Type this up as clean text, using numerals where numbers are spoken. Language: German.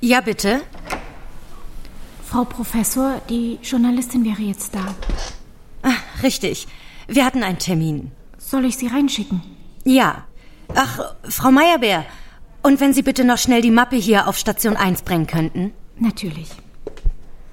Ja, bitte? Frau Professor, die Journalistin wäre jetzt da. Ach, richtig. Wir hatten einen Termin. Soll ich sie reinschicken? Ja. Ach, Frau Meyerbeer. Und wenn Sie bitte noch schnell die Mappe hier auf Station 1 bringen könnten? Natürlich.